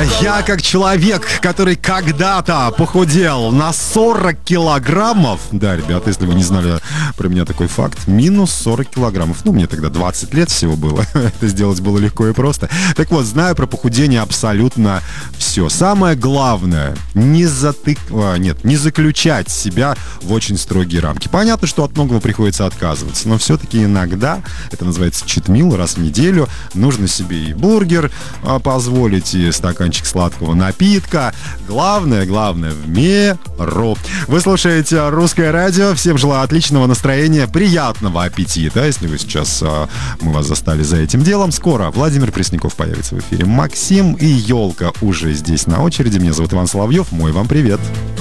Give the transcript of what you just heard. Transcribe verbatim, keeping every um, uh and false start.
Я как человек, который когда-то похудел на сорок килограммов. Да, ребята, если вы не знали про меня такой факт, минус сорок килограммов. Ну, мне тогда двадцать лет всего было. Это сделать было легко и просто. Так вот, знаю про похудение абсолютно все. Самое главное, не затык... а, нет, не заключать себя в очень строгие рамки. Понятно, что от многого приходится отказываться, но все-таки иногда, это называется читмил, раз в неделю, нужно себе и бургер а, позволить, и стаканчик сладкого напитка. Главное, главное, в меру. Вы слушаете «Русское радио». Всем желаю отличного настроения, приятного аппетита. Если вы сейчас, а, мы вас застали за этим делом. Скоро Владимир Пресняков появится в эфире. Максим и Елка уже здесь на очереди. Меня зовут Иван Соловьев. Мой вам привет.